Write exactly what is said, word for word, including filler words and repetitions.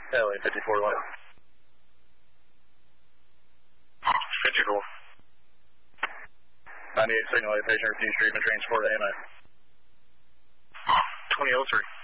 L A fifty-four one. fifty-four. ninety-eight signal eight patient refused treatment transport A M A. twenty oh three.